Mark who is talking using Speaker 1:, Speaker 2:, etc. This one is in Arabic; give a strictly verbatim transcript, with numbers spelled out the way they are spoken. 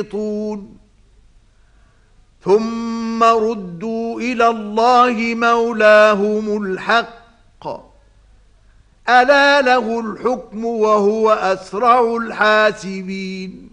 Speaker 1: ثم ردوا إلى الله مولاهم الحق ألا له الحكم وهو أسرع الحاسبين.